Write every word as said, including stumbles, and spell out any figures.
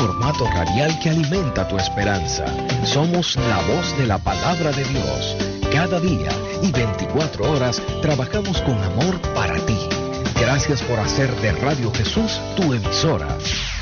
formato radial que alimenta tu esperanza. Somos la voz de la palabra de Dios. Cada día y veinticuatro horas trabajamos con amor para ti. Gracias por hacer de Radio Jesús tu emisora.